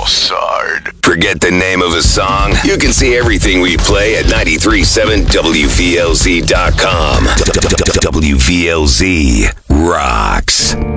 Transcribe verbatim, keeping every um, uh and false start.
Sard. Forget the name of a song? You can see everything we play at nine three seven W V L Z dot com. W V L Z rocks.